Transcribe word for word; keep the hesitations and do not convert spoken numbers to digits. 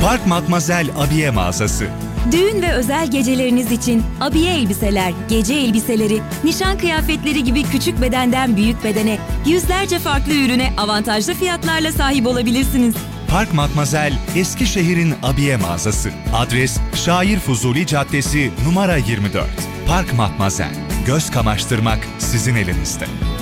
Park Matmazel Abiye mağazası. Düğün ve özel geceleriniz için abiye elbiseler, gece elbiseleri, nişan kıyafetleri gibi küçük bedenden büyük bedene, yüzlerce farklı ürüne avantajlı fiyatlarla sahip olabilirsiniz. Park Matmazel, Eskişehir'in abiye mağazası. Adres Şair Fuzuli Caddesi numara yirmi dört. Park Matmazel. Göz kamaştırmak sizin elinizde.